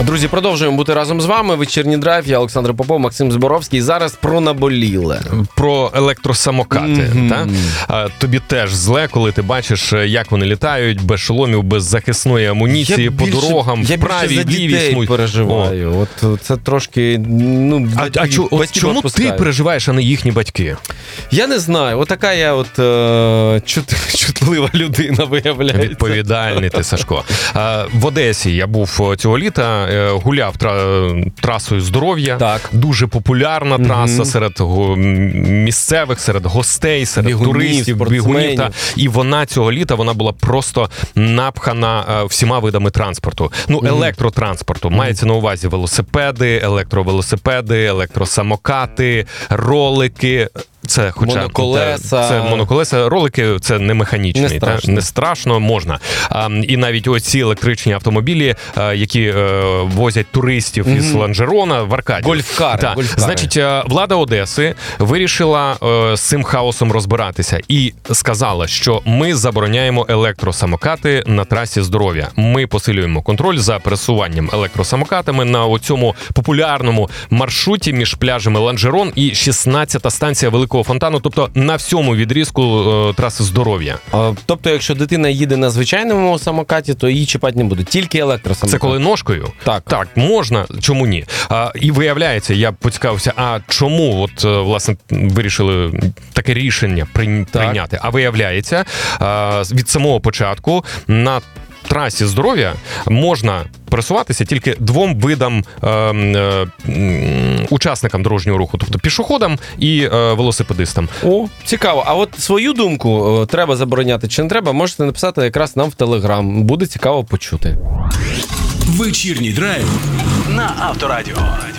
Друзі, продовжуємо бути разом з вами. Вечірній драйв, я Олександр Попов, Максим Зборовський. Зараз про наболіле. Про електросамокати. Тобі теж зле, коли ти бачиш, як вони літають, без шоломів, без захисної амуніції, по дорогам, вправі, я ліві. більше за дітей переживаю. От це трошки... Чому ти переживаєш, а не їхні батьки? Я не знаю. Отака я чутлива людина, виявляється. Відповідальний ти, Сашко. В Одесі я був цього літа, гуляв трасою здоров'я. Так. Дуже популярна траса серед місцевих, серед гостей, серед туристів, бігунів. І вона цього літа, вона була просто напхана всіма видами транспорту. Електротранспорту. Мається на увазі велосипеди, електровелосипеди, електросамокати, ролики. Це моноколеса, ролики це не механічні, не страшно, можна. І навіть ось ці електричні автомобілі, які возять туристів із Ланжерона в Аркадію. Гольфкари. Значить, влада Одеси вирішила з цим хаосом розбиратися і сказала, що ми забороняємо електросамокати на трасі здоров'я. Ми посилюємо контроль за пересуванням електросамокатами на оцьому популярному маршруті між пляжами Ланжерон і 16-та станція Великого Фонтану, тобто на всьому відрізку траси здоров'я. Тобто, якщо дитина їде на звичайному самокаті, то її чіпати не буде, тільки електросамокат. Це коли ножкою? Так, можна, чому ні? І виявляється, я поцікавився, а чому власне вирішили таке рішення прийняти? А виявляється, від самого початку на трасі здоров'я можна пересуватися тільки двом видам учасникам дорожнього руху, тобто пішоходам і велосипедистам. О, цікаво. А от свою думку треба забороняти чи не треба, можете написати якраз нам в Телеграм. Буде цікаво почути. Вечірній драйв на Авторадіо.